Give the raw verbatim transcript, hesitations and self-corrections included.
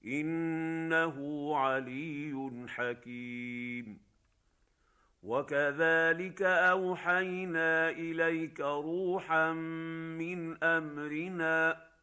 إنه علي حكيم. وكذلك أوحينا إليك روحا من أمرنا